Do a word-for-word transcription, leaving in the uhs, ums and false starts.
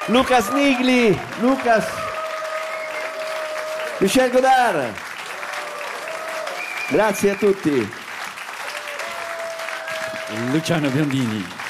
Lucas Nigli, Lucas, Michel Godard. Grazie a tutti. Luciano Biondini.